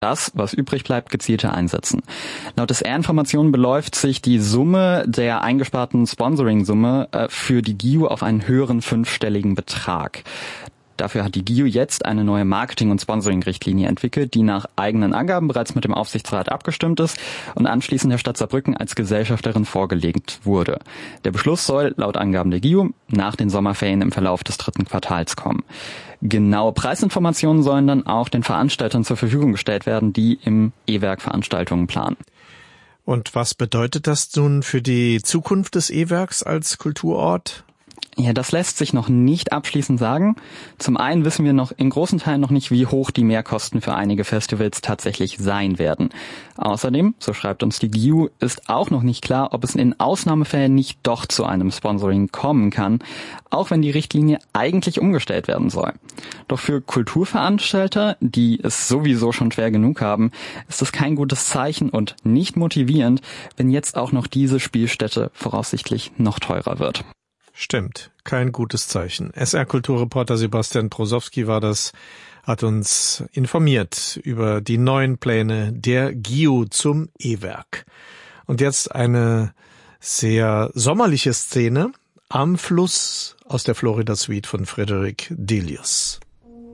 das, was übrig bleibt, gezielter einsetzen. Laut des R-Informationen beläuft sich die Summe der eingesparten Sponsoring-Summe für die GIU auf einen höheren 5-stelligen Betrag. Dafür hat die GIU jetzt eine neue Marketing- und Sponsoring-Richtlinie entwickelt, die nach eigenen Angaben bereits mit dem Aufsichtsrat abgestimmt ist und anschließend der Stadt Saarbrücken als Gesellschafterin vorgelegt wurde. Der Beschluss soll, laut Angaben der GIU, nach den Sommerferien im Verlauf des 3. Quartals kommen. Genaue Preisinformationen sollen dann auch den Veranstaltern zur Verfügung gestellt werden, die im E-Werk Veranstaltungen planen. Und was bedeutet das nun für die Zukunft des E-Werks als Kulturort? Ja, das lässt sich noch nicht abschließend sagen. Zum einen wissen wir noch in großen Teilen noch nicht, wie hoch die Mehrkosten für einige Festivals tatsächlich sein werden. Außerdem, so schreibt uns die GIU, ist auch noch nicht klar, ob es in Ausnahmefällen nicht doch zu einem Sponsoring kommen kann, auch wenn die Richtlinie eigentlich umgestellt werden soll. Doch für Kulturveranstalter, die es sowieso schon schwer genug haben, ist es kein gutes Zeichen und nicht motivierend, wenn jetzt auch noch diese Spielstätte voraussichtlich noch teurer wird. Stimmt, kein gutes Zeichen. SR-Kulturreporter Sebastian Prosowski war das, hat uns informiert über die neuen Pläne der GIU zum E-Werk. Und jetzt eine sehr sommerliche Szene am Fluss aus der Florida Suite von Frederick Delius.